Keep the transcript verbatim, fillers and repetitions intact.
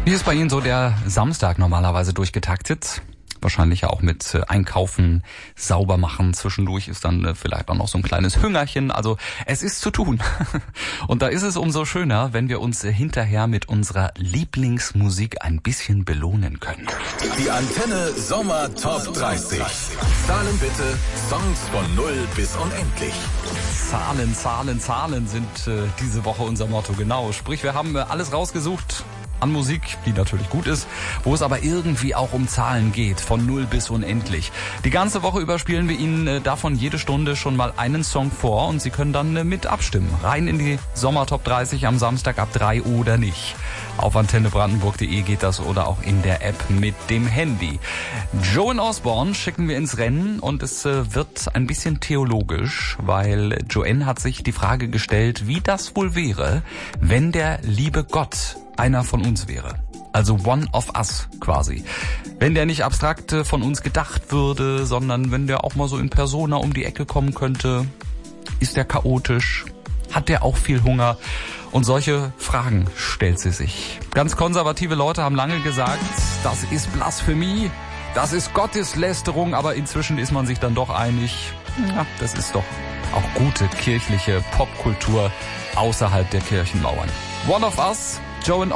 Wie ist bei Ihnen so der Samstag normalerweise durchgetaktet? Wahrscheinlich ja auch mit Einkaufen, sauber machen. Zwischendurch ist dann vielleicht auch noch so ein kleines Hüngerchen. Also es ist zu tun. Und da ist es umso schöner, wenn wir uns hinterher mit unserer Lieblingsmusik ein bisschen belohnen können. Die Antenne Sommer Top dreißig. Zahlen bitte Songs von null bis unendlich. Zahlen, Zahlen, Zahlen sind äh, diese Woche unser Motto. Genau. Sprich, wir haben äh, alles rausgesucht an Musik, die natürlich gut ist, wo es aber irgendwie auch um Zahlen geht, von null bis unendlich. Die ganze Woche über spielen wir Ihnen äh, davon jede Stunde schon mal einen Song vor und Sie können dann äh, mit abstimmen. Rein in die Sommer Top dreißig am Samstag ab drei oder nicht. Auf antenne brandenburg punkt de geht das oder auch in der App mit dem Handy. Joan Osborne schicken wir ins Rennen und es äh, wird ein bisschen theologisch, weil Joanne hat sich die Frage gestellt, wie das wohl wäre, wenn der liebe Gott einer von uns wäre. Also one of us quasi. Wenn der nicht abstrakt von uns gedacht würde, sondern wenn der auch mal so in Persona um die Ecke kommen könnte. Ist der chaotisch? Hat der auch viel Hunger? Und solche Fragen stellt sie sich. Ganz konservative Leute haben lange gesagt, das ist Blasphemie, das ist Gotteslästerung, aber inzwischen ist man sich dann doch einig, ja, das ist doch auch gute kirchliche Popkultur außerhalb der Kirchenmauern. One of Us, Joan